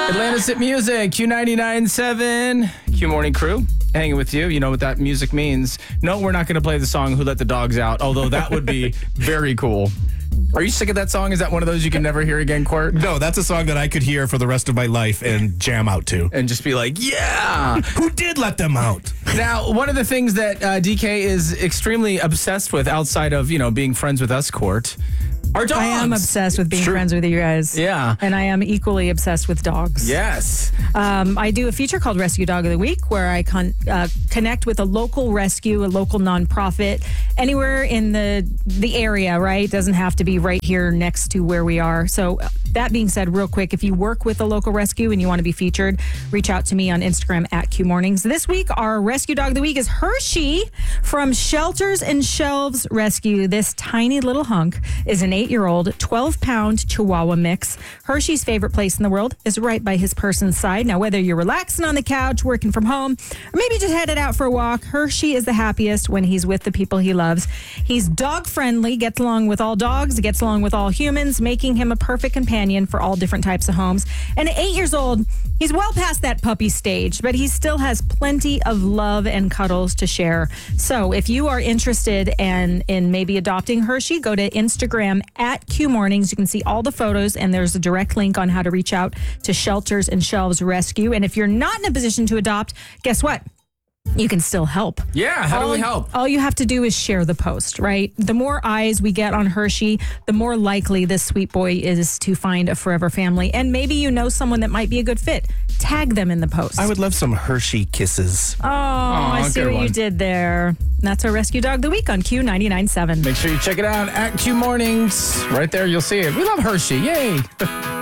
Atlantis Hit Music, Q99.7, Q Morning Crew, hanging with you. You know what that music means. No, we're not going to play the song Who Let the Dogs Out, although that would be very cool. Are you sick of that song? Is that one of those you can never hear again, Court? No, that's a song that I could hear for the rest of my life and jam out to. And just be like, yeah! Who did let them out? Now, one of the things that DK is extremely obsessed with outside of, being friends with us, Court, are dogs. I am obsessed with being friends with you guys. Yeah. And I am equally obsessed with dogs. Yes. I do a feature called Rescue Dog of the Week where I connect with a local rescue, a local nonprofit, anywhere in the area, right? It doesn't have to be right here next to where we are. So that being said, real quick, if you work with a local rescue and you want to be featured, reach out to me on Instagram at Q Mornings. This week, our Rescue Dog of the Week is Hershey from Shelters and Shelves Rescue. This tiny little hunk is an 8-year-old, 12-pound Chihuahua mix. Hershey's favorite place in the world is right by his person's side. Now, whether you're relaxing on the couch, working from home, or maybe just headed out for a walk, Hershey is the happiest when he's with the people he loves. He's dog-friendly, gets along with all dogs, gets along with all humans, making him a perfect companion for all different types of homes. And at 8 years old, he's well past that puppy stage, but he still has plenty of love and cuddles to share. So if you are interested in maybe adopting Hershey, go to Instagram at Q Mornings. You can see all the photos, and there's a direct link on how to reach out to Shelters and Shelves Rescue. And if you're not in a position to adopt, guess what? You can still help. Yeah, how do we help? All you have to do is share the post, right? The more eyes we get on Hershey, the more likely this sweet boy is to find a forever family. And maybe you know someone that might be a good fit. Tag them in the post. I would love some Hershey kisses. Oh, I see what one. you did there. That's our Rescue Dog of the Week on Q99.7. Make sure you check it out at Q Mornings. Right there, you'll see it. We love Hershey. Yay.